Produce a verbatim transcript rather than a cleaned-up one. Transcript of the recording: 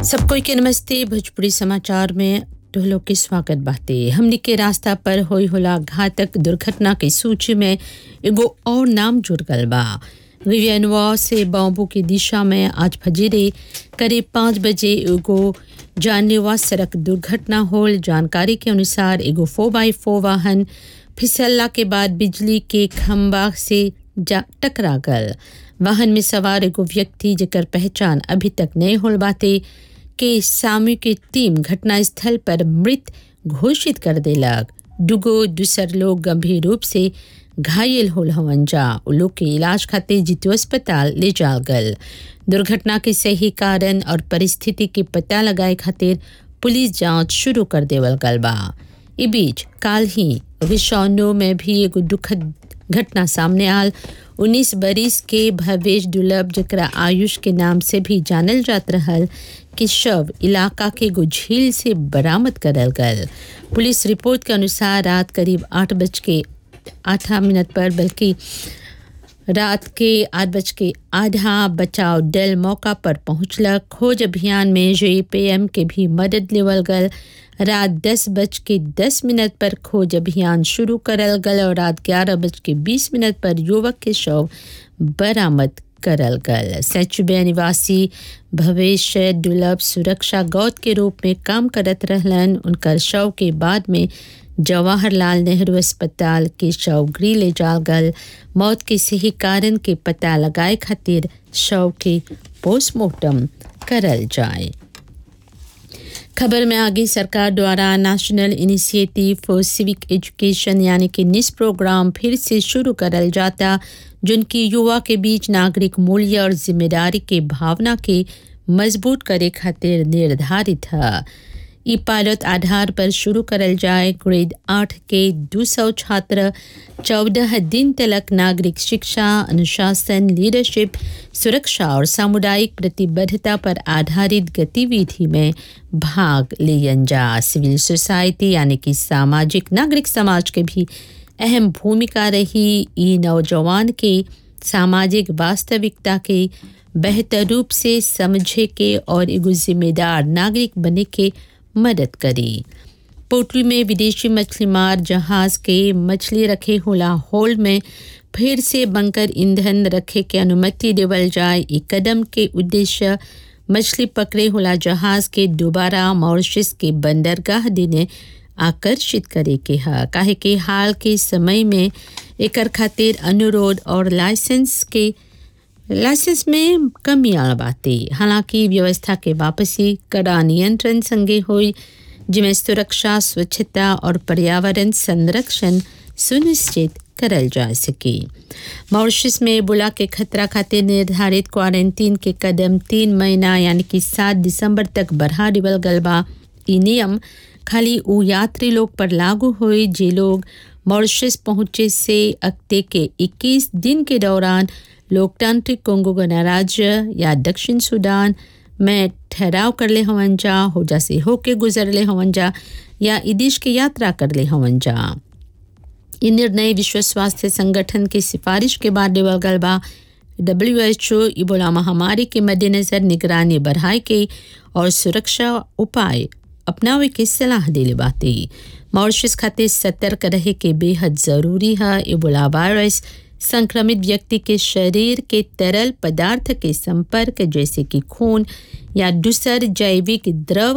सबको के नमस्ते। भोजपुरी समाचार में टोलो के स्वागत बाते। हमनी के रास्ता पर होई होला घातक दुर्घटना की सूची में एगो और नाम जुड़ गल बा। विवियनवा से बाम्बू की दिशा में आज फजीरे करीब पाँच बजे एगो जानलेवा सड़क दुर्घटना होल। जानकारी के अनुसार एगो फोर बाई फोर वाहन फिसलला के बाद बिजली के खंबा से जा टकरा गल। वाहन में सवार एगो व्यक्ति जेकर पहचान अभी तक नहीं होल बाते के सामू की टीम घटनास्थल पर मृत घोषित कर देलक। दुगो दूसर लोग गंभीर रूप से घायल होल हवन जा। उ लोग के इलाज खातिर जीतू अस्पताल ले जाल गल। दुर्घटना के सही कारण और परिस्थिति के पता लगाए खातिर पुलिस जांच शुरू कर देवल गल बा। ई बीच काल ही विषाणु में भी एगो दुखद घटना सामने आल। उन्नीस बरिस के भवेश दुर्लभ जकरा आयुष के नाम से भी जानल जात रहल कि शव इलाका के एगो झील से बरामद करल गल। पुलिस रिपोर्ट के अनुसार रात करीब आठ बज के आठ मिनट पर बल्कि रात के आठ बज के आधा बचाव दल मौका पर पहुंचलक। खोज अभियान में जेपीएम के भी मदद लेवल गल। रात दस बज के दस मिनट पर खोज अभियान शुरू करल गल और रात ग्यारह बज के बीस मिनट पर युवक के शव बरामद करल गल। सचुबे निवासी भवेश दुर्लभ सुरक्षा गौत के रूप में काम करत रहलन। उनकर शव के बाद में जवाहरलाल नेहरू अस्पताल के शव गृह ले जाल गल। मौत के सही कारण के पता लगाए खातिर शव के पोस्टमार्टम करल जाए। खबर में आगे सरकार द्वारा national initiative for civic education यानी कि निस प्रोग्राम फिर से शुरू करल जाता, जिनकी युवा के बीच नागरिक मूल्य और जिम्मेदारी के भावना के मजबूत करे खातिर निर्धारित है। ई पायलट आधार पर शुरू करल जाए। ग्रेड आठ के दो सौ छात्र चौदह दिन तक नागरिक शिक्षा, अनुशासन, लीडरशिप, सुरक्षा और सामुदायिक प्रतिबद्धता पर आधारित गतिविधि में भाग लेन जा। सिविल सोसाइटी यानी कि सामाजिक नागरिक समाज के भी अहम भूमिका रही। ई नौजवान के सामाजिक वास्तविकता के बेहतर रूप से समझे के और एगो जिम्मेदार नागरिक बने के मदद करी। पोटली में विदेशी मछली मार जहाज के मछली रखे होला होल में फिर से बंकर ईंधन रखे के अनुमति देवल जाए। ई कदम के उद्देश्य मछली पकड़े होला जहाज के दोबारा मॉरिशस के बंदरगाह देने आकर्षित करे के है। काहे के हाल के समय में एकर खातिर अनुरोध और लाइसेंस के लाइसेंस में कमी आल बाते। हालांकि व्यवस्था के वापसी कड़ा नियंत्रण संगे हुई, जिसमें सुरक्षा, स्वच्छता और पर्यावरण संरक्षण सुनिश्चित करल जा सके। मॉरिशस में एबोला के खतरा खातिर निर्धारित क्वारंटीन के कदम तीन महीना यानी कि सात दिसंबर तक बढ़ा देवल गल बा। ई नियम खाली उ यात्री लोग पर लागू हुई जे लोग मॉरिशस पहुंचे से अगते के इक्कीस दिन के दौरान लोकतांत्रिक कोंगो गणराज्य या दक्षिण सूडान में ठहराव कर ले हवन जा, हो जा से होके गुजर ले हवन जा या इदेश की यात्रा कर ले हवन जा। ये निर्णय विश्व स्वास्थ्य संगठन की सिफारिश के बाद देवल गल बा। डब्ल्यू एच ओ इबोला महामारी के मद्देनजर निगरानी बढ़ाए के और सुरक्षा उपाय अपनावे के सलाह देले बाते। मॉरिशस खातिर सतर्क रहे के बेहद जरूरी है। इबोला वायरस संक्रमित व्यक्ति के शरीर के तरल पदार्थ के संपर्क जैसे कि खून या दूसर जैविक द्रव